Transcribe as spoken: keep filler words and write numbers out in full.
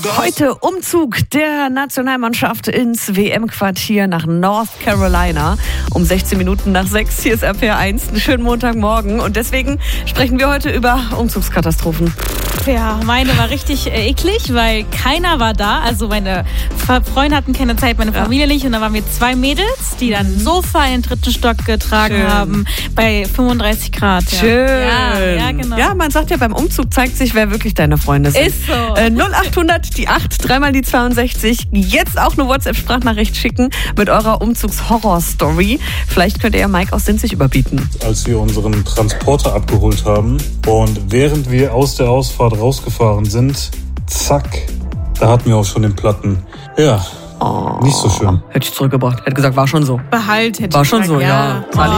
Heute Umzug der Nationalmannschaft ins W M-Quartier nach North Carolina. Um sechzehn Minuten nach sechs. Hier ist R P R eins. Einen schönen Montagmorgen. Und deswegen sprechen wir heute über Umzugskatastrophen. Ja, meine war richtig äh, eklig, weil keiner war da. Also meine Freunde hatten keine Zeit, meine Familie ja. nicht. Und da waren wir zwei Mädels, die dann ein Sofa in den dritten Stock getragen Schön. haben bei fünfunddreißig Grad. Ja. Schön. Ja, ja, genau. Ja, man sagt ja, beim Umzug zeigt sich, wer wirklich deine Freunde sind. Ist so. Äh, null achthundert, die acht, dreimal die zweiundsechzig. Jetzt auch eine WhatsApp-Sprachnachricht schicken mit eurer Umzugs-Horror-Story. Vielleicht könnt ihr ja Mike aus Sinzig überbieten. Als wir unseren Transporter abgeholt haben und während wir aus der Ausfahrt rausgefahren sind, zack, da hatten wir auch schon den Platten. Ja, oh, nicht so schön. Hätte ich zurückgebracht. Hätte gesagt, war schon so. Behalt, hätte War ich schon gesagt, so, ja. ja.